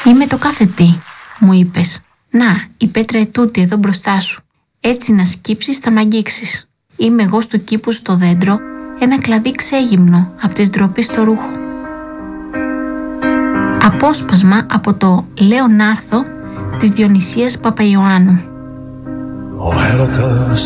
«Είμαι το κάθε τι», μου είπες. «Να, η πέτρα ετούτη εδώ μπροστά σου. Έτσι να σκύψεις θα μ' αγγίξεις. Είμαι εγώ στο κήπο στο δέντρο, ένα κλαδί ξέγυμνο από τις ντροπές στο ρούχο». Απόσπασμα από το «Λέω να'ρθω» της Διονυσίας Παπαϊωάννου.